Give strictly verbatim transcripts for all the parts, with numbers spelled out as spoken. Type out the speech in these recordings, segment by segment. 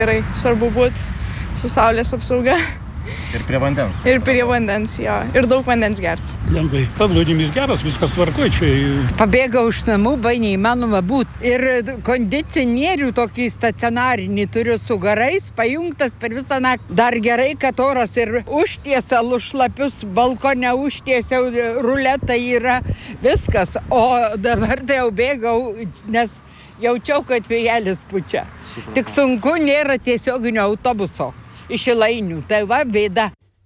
Gerai, svarbu būti su saulės apsauga. Ir prie vandens. Ir prie vandens, jo. Ir daug vandens gerti. Lengvai. Paplūdimys geras, viskas tvarkoj čia. Pabėgau iš namų, bai neįmanoma būti. Ir kondicionierių tokį stacionarinį turiu su garais, pajungtas per visą naktį. Dar gerai, kad oras ir užtiesa lušlapius, balkone užtiesiau, ruletą yra viskas. O dabar tai jau bėgau, nes jaučiau, kad vėjelis pučia. Tik sunku, nėra tiesioginio autobuso iš Šilainių, tai va bėda.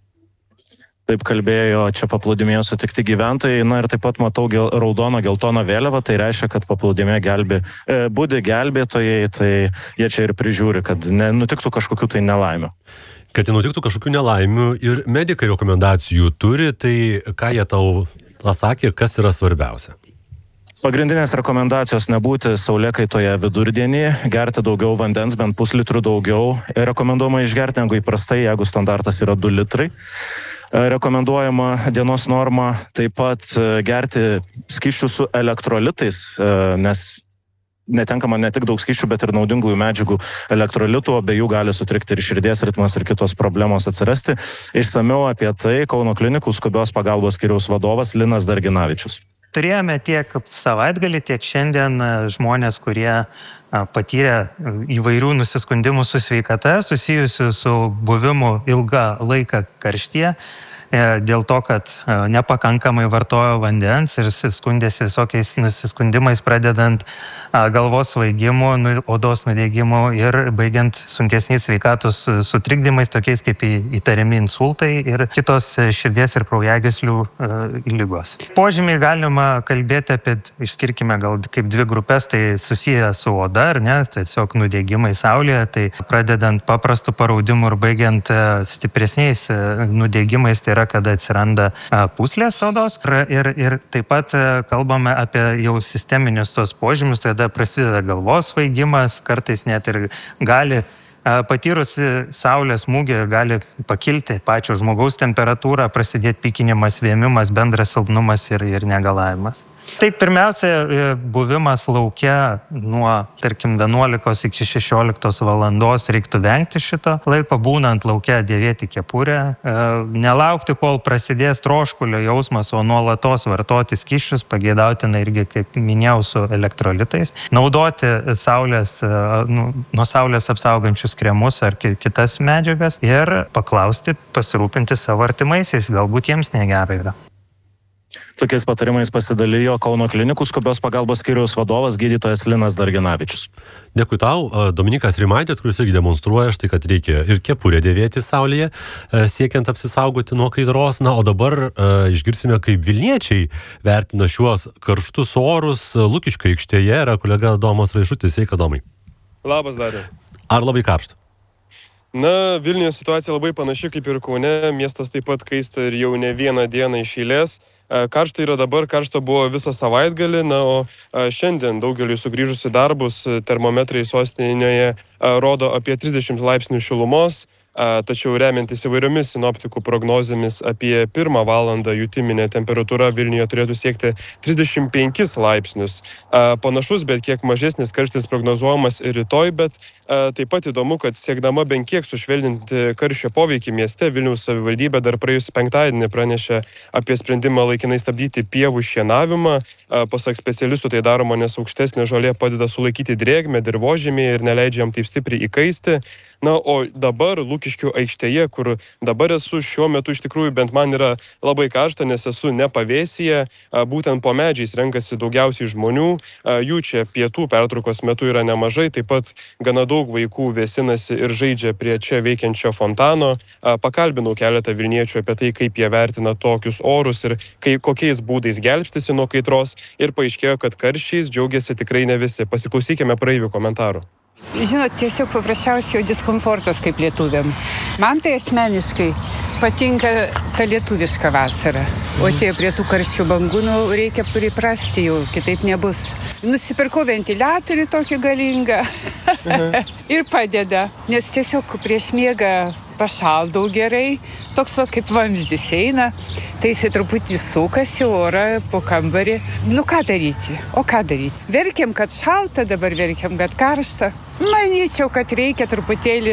Taip kalbėjo čia paplūdimėje sutikti gyventojai. Na ir taip pat matau gel, raudoną geltoną vėliavą, tai reiškia, kad paplūdimėje gelbė, e, budi gelbėtojai, tai jie čia ir prižiūri, kad nenutiktų kažkokių tai nelaimių. Kad nenutiktų kažkokių nelaimių ir medikai rekomendacijų turi, tai ką jie tau pasakė, kas yra svarbiausia? Pagrindinės rekomendacijos nebūti saulėkaitoje vidurdienį, gerti daugiau vandens, bent puslitrų daugiau. Rekomenduojama išgerti negu įprastai, jeigu standartas yra du litrai. Rekomenduojama dienos norma taip pat gerti skysčių su elektrolitais, nes netenkama ne tik daug skysčių, bet ir naudingųjų medžiagų elektrolitų, be jų gali sutrikti ir širdies ritmas ir kitos problemos atsirasti. Išsamiau apie tai Kauno klinikų skubios pagalbos skyriaus vadovas Linas Darginavičius. Turėjome tiek savaitgalį, tiek šiandien žmonės, kurie patyrė įvairių nusiskundimų su sveikata, susijusių su buvimu ilgą laiką karštyje, dėl to, kad nepakankamai vartojo vandens ir skundėsi visokiais nusiskundimais, pradedant galvos svaigimu, odos nudėgimu ir baigiant sunkesniais sveikatos sutrikdymais, tokiais kaip įtariami insultai ir kitos širdies ir kraujagyslių ligos. Požymiai galima kalbėti apie, išskirkime gal kaip dvi grupės, tai susiję su oda, ar ne, tiesiog nudėgimai saulėje, tai pradedant paprastų paraudimų ir baigiant stipresniais nudėgimais, tai yra, kada atsiranda pūslės odos. Ir, ir taip pat kalbame apie jau sisteminius tos požymius, tada prasideda galvos svaigimas, kartais net ir gali patyrusi saulės smūgį gali pakilti pačio žmogaus temperatūrą, prasidėti pykinimas, vėmimas, bendras silpnumas ir, ir negalavimas. Tai pirmiausia, buvimas laukia nuo, tarkim, vienuolikos iki šešioliktos valandos reiktų vengti šito laiko, būnant laukia dėvėti kepurę, nelaukti, kol prasidės troškulio jausmas, o nuolatos vartoti skysčius, pageidautina irgi, kaip minėjau, su elektrolitais, naudoti saulės, nu, nuo saulės apsaugančius kremus ar kitas medžiagas ir paklausti, pasirūpinti savo artimaisiais, galbūt jiems negerai yra. Tokiais patarimais pasidalijo Kauno klinikų skubios pagalbos skyriaus vadovas gydytojas Linas Darginavičius. Dėkui tau, Dominikas Rimaitis, kuris irgi demonstruoja štai, kad reikia ir kepurę dėvėti saulėje, siekiant apsisaugoti nuo kaitros. Na, o dabar uh, išgirsime, kaip vilniečiai vertina šiuos karštus orus. Lukiškių aikštėje yra kolega Domas Raišutis. Sveika, Domai. Labas, Dariau. Ar labai karšta? Na, Vilniuje situacija labai panaši kaip ir Kaune. Miestas taip pat kaista ir jau ne vieną dieną iš eilės. Karšta yra dabar, karšta buvo visą savaitgalį, na, o šiandien daugeliui sugrįžus į darbus termometrai sostinėje rodo apie trisdešimt laipsnių šilumos, tačiau remiantis įvairiomis sinoptikų prognozėmis apie pirmą valandą jutiminė temperatūra Vilniuje turėtų siekti trisdešimt penkis laipsnius. Panašus, bet kiek mažesnis karštis prognozuojamas ir rytoj, bet taip pat įdomu, kad siekdama bent kiek sušvelninti karščio poveikį mieste, Vilniaus savivaldybė dar praėjusį penktadienį pranešė apie sprendimą laikinai stabdyti pievų šienavimą. Pasak specialistų tai daroma, nes aukštesnė žolė padeda sulaikyti drėgmę dirvožemyje ir neleidžia jam taip stipriai įkaisti. Na, o dabar Lukiškių aikštėje, kur dabar esu šiuo metu, iš tikrųjų bent man yra labai karšta, nes esu ne pavėsyje, būtent po medžiais renkasi daugiausiai žmonių, jų čia pietų pertraukos metu yra nemažai, taip pat gana daug vaikų vėsinasi ir žaidžia prie čia veikiančio fontano. Pakalbinau keletą vilniečių apie tai, kaip jie vertina tokius orus ir kai, kokiais būdais gelbstisi nuo kaitros, ir paaiškėjo, kad karščiais džiaugiasi tikrai ne visi. Pasiklausykime praeivių komentarų. Žinot, tiesiog paprasčiausiai jau diskomfortas kaip lietuviam. Man tai asmeniškai patinka ta lietuviška vasara. O tie prie tų karščių bangų, nu, reikia priprasti jau, kitaip nebus. Nusipirkau ventiliatorių tokį galingą ir padeda, nes tiesiog prieš miegą pašaldau gerai, toks vat kaip vamzdis eina, tai jisai truputį sukasi orą po kambarį. Nu ką daryti? O ką daryti? Verkiam, kad šalta, dabar verkiam, kad karšta. Manyčiau, kad reikia truputėlį